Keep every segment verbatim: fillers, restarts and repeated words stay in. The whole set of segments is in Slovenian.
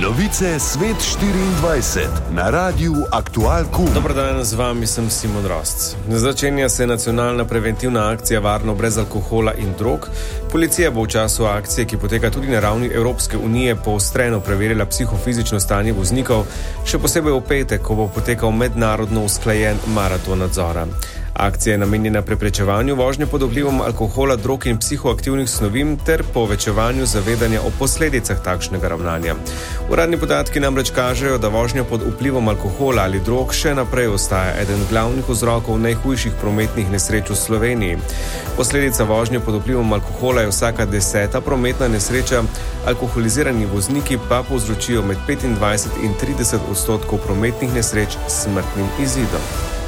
Novice Svet štiriindvajset na Radiu Aktual Q. Dobar dan, z vami sem Simon Rosc. Začenja se nacionalna preventivna akcija Varno brez alkohola in drog. Policija bo v času akcije, ki poteka tudi na ravni Evropske unije, poostreno preverila psihofizično stanje voznikov, še posebej v petek, ko bo potekal mednarodno usklajen maraton nadzora. Akcija je namenjena preprečevanju vožnje pod vplivom alkohola, drog in psihoaktivnih snovi ter povečevanju zavedanja o posledicah takšnega ravnanja. Uradni podatki namreč kažejo, da vožnja pod vplivom alkohola ali drog še naprej ostaja eden glavnih vzrokov najhujših prometnih nesreč v Sloveniji. Posledica vožnje pod vplivom alkohola je vsaka deseta prometna nesreča, alkoholizirani vozniki pa povzročijo med petindvajset in trideset odstotkov prometnih nesreč s smrtnim izidom.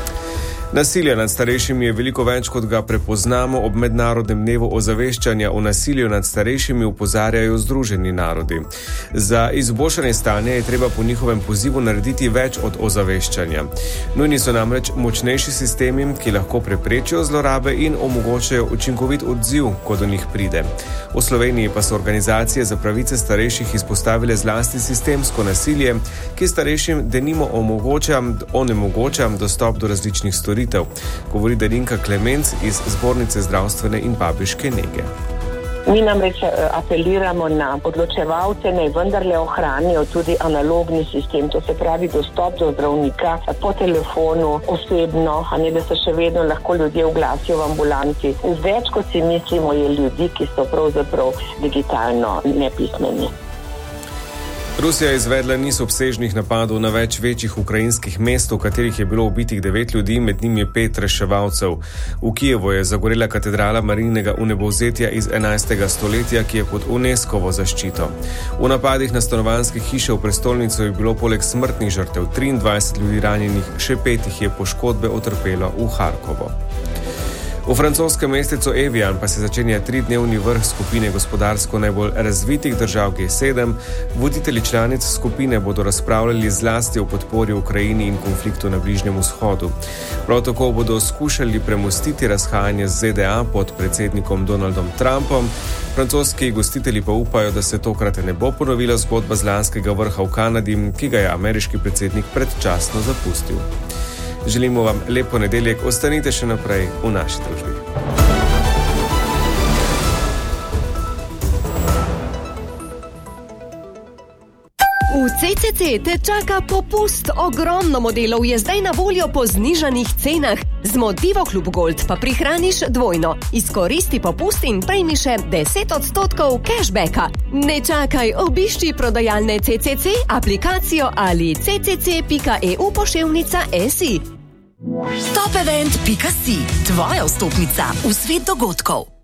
Nasilje nad starejšimi je veliko več, kot ga prepoznamo. Ob mednarodnem dnevu ozaveščanja o nasilju nad starejšimi opozarjajo Združeni narodi. Za izboljšanje stanja je treba po njihovem pozivu narediti več od ozaveščanja. Nujni so namreč močnejši sistemi, ki lahko preprečijo zlorabe in omogočajo učinkovit odziv, ko do njih pride. V Sloveniji pa so organizacije za pravice starejših izpostavile zlasti sistemsko nasilje, ki starejšim denimo omogoča, onemogoča dostop do različnih storitev. Govori Darinka Klemenc iz Zbornice zdravstvene in babiške nege. Mi namreč apeliramo na odločevalce, naj vendarle ohranijo tudi analogni sistem, to se pravi dostop do zdravnika po telefonu, osebno, a ne da se še vedno lahko ljudje oglasijo v ambulanti. Več kot si mislimo je ljudi, ki so pravzaprav digitalno nepismeni. Rusija je izvedla niz obsežnih napadov na več večjih ukrajinskih mest, v katerih je bilo ubitih devet ljudi, med njimi pet reševalcev. V Kijevu je zagorela katedrala Marijinega vnebovzetja iz enajstega stoletja, ki je pod UNESCOvo zaščito. V napadih na stanovanjske hiše v prestolnico je bilo poleg smrtnih žrtev triindvajset ljudi ranjenih, še pet jih je poškodbe utrpelo v Harkovo. V francoskem mestecu Evian pa se začenja tridnevni vrh skupine gospodarsko najbolj razvitih držav G sedem. Voditelji članic skupine bodo razpravljali zlasti o podpori Ukrajini in konfliktu na Bližnjem vzhodu. Prav tako bodo skušali premostiti razhajanje z Z D A pod predsednikom Donaldom Trumpom. Francoski gostitelji pa upajo, da se tokrat ne bo ponovila zgodba z lanskega vrha v Kanadi, ki ga je ameriški predsednik predčasno zapustil. Želimo vam lep ponedeljek, ostanite še naprej v naši družbi. V C C C te čaka popust, ogromno modelov je zdaj na voljo po znižanih cenah. Z Motivo Klub Gold pa prihraniš dvojno. Izkoristi popust in prejmi še deset odstotkov cashbacka. Ne čakaj, obišči prodajalne C C C, aplikacijo ali c c c pika e u poševnica si. Topevent pika si, tvoja vstopnica v svet dogodkov.